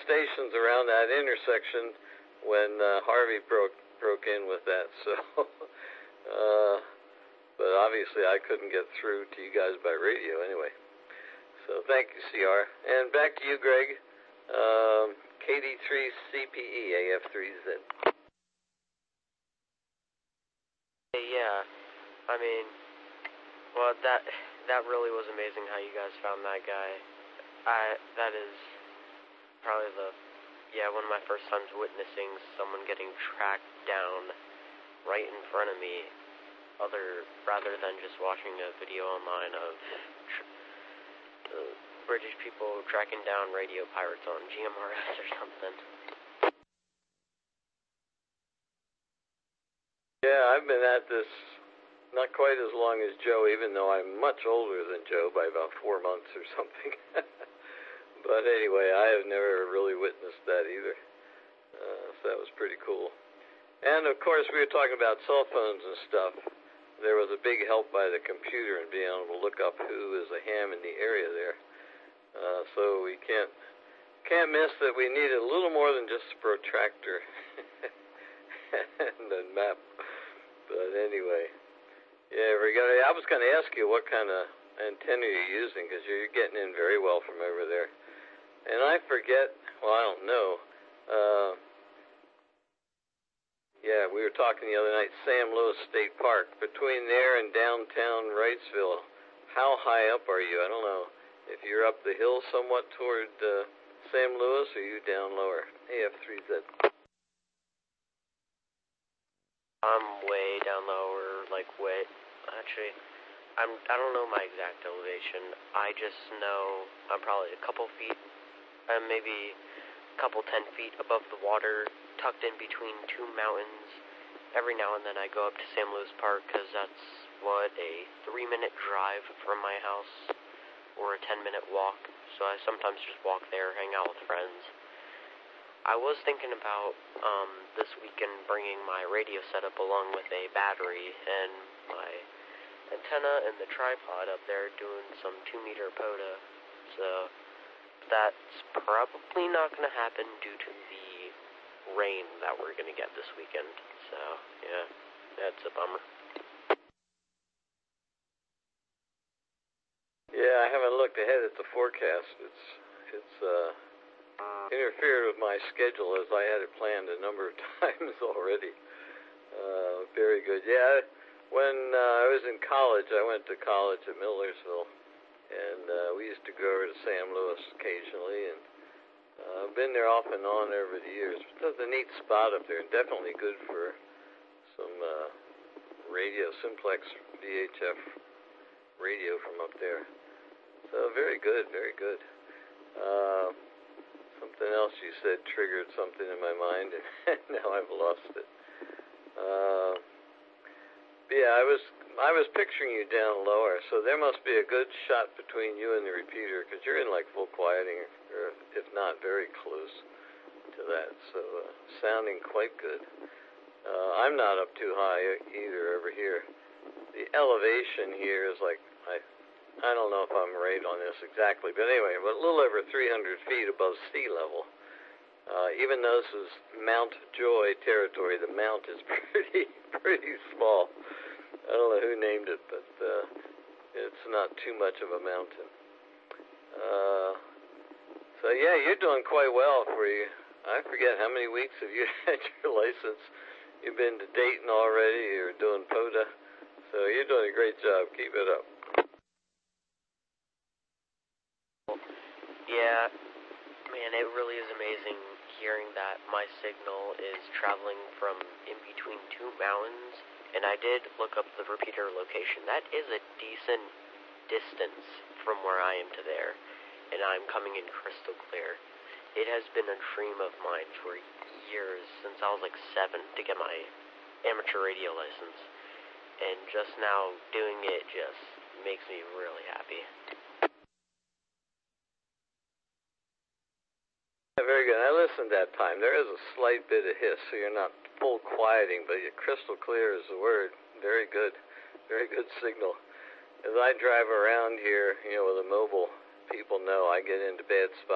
stations around that intersection when Harvey broke in with that. So, but obviously I couldn't get through to you guys by radio anyway. So thank you, CR. And back to you, Greg. KD3CPE AF3Z. Yeah, I mean, well, that really was amazing how you guys found that guy. That is probably one of my first times witnessing someone getting tracked down right in front of me, rather than just watching a video online of British people tracking down radio pirates on GMRS or something. Yeah, I've been at this not quite as long as Joe, even though I'm much older than Joe by about 4 months or something. But anyway, I have never really witnessed that either. So that was pretty cool. And of course, we were talking about cell phones and stuff. There was a big help by the computer in being able to look up who is a ham in the area there. So we can't miss that we needed a little more than just a protractor and a map. But anyway, yeah, I was going to ask you what kind of antenna you're using, because you're getting in very well from over there. And I forget, well, I don't know. Yeah, we were talking the other night, Sam Lewis State Park. Between there and downtown Wrightsville, how high up are you? I don't know. If you're up the hill somewhat toward Sam Lewis, or are you down lower? AF3Z. I'm way down lower, actually, I don't know my exact elevation. I just know I'm probably a couple feet, maybe a couple 10 feet above the water, tucked in between two mountains. Every now and then I go up to Sam Lewis Park, because that's, a 3-minute drive from my house, or a 10-minute walk. So I sometimes just walk there, hang out with friends. I was thinking about this weekend bringing my radio setup along with a battery and my antenna and the tripod up there, doing some 2-meter POTA. So that's probably not going to happen due to the rain that we're going to get this weekend. So yeah, that's a bummer. Yeah, I haven't looked ahead at the forecast. It's interfered with my schedule, as I had it planned a number of times already. Very good. Yeah, when I was in college, I went to college at Millersville, and we used to go over to Sam Lewis occasionally, and I've been there off and on over the years. It's a neat spot up there, and definitely good for some radio, simplex VHF radio from up there. So very good, very good. Something else you said triggered something in my mind, and now I've lost it. Yeah, I was picturing you down lower, so there must be a good shot between you and the repeater, because you're in like full quieting, or if not, very close to that. So sounding quite good. I'm not up too high either over here. The elevation here is like, I don't know if I'm right on this exactly, but anyway, a little over 300 feet above sea level. Even though this is Mount Joy territory, the mount is pretty small. I don't know who named it, but it's not too much of a mountain. So yeah, you're doing quite well for you. I forget how many weeks have you had your license. You've been to Dayton already. You're doing POTA. So you're doing a great job. Keep it up. Yeah, man, it really is amazing hearing that my signal is traveling from in between two mountains, and I did look up the repeater location. That is a decent distance from where I am to there, and I'm coming in crystal clear. It has been a dream of mine for years, since I was like 7, to get my amateur radio license, and just now doing it just makes me really happy. Very good. I listened that time. There is a slight bit of hiss, so you're not full quieting, but you're crystal clear is the word. Very good. Very good signal. As I drive around here, with a mobile, people know I get into bad spots.